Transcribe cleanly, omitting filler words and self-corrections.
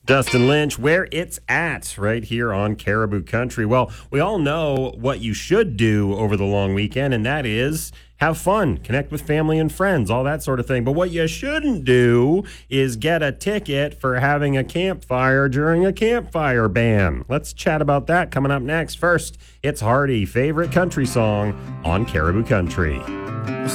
Dustin Lynch, where it's at, right here on Caribou Country. Well, we all know what you should do over the long weekend, and that is have fun, connect with family and friends, all that sort of thing. But what you shouldn't do is get a ticket for having a campfire during a campfire ban. Let's chat about that coming up next. First, it's Hardy, favorite country song on Caribou Country.